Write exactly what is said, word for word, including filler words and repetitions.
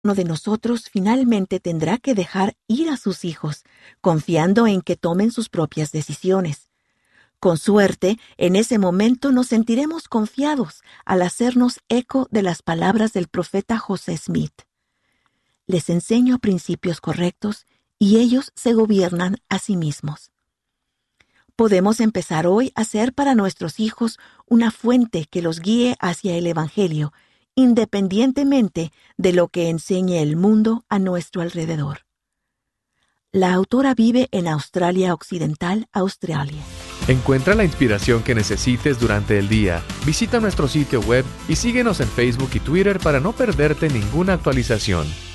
uno de nosotros finalmente tendrá que dejar ir a sus hijos, confiando en que tomen sus propias decisiones. Con suerte, en ese momento nos sentiremos confiados al hacernos eco de las palabras del profeta José Smith. Les enseño principios correctos y ellos se gobiernan a sí mismos. Podemos empezar hoy a ser para nuestros hijos una fuente que los guíe hacia el Evangelio, independientemente de lo que enseñe el mundo a nuestro alrededor. La autora vive en Australia Occidental, Australia. Encuentra la inspiración que necesites durante el día. Visita nuestro sitio web y síguenos en Facebook y Twitter para no perderte ninguna actualización.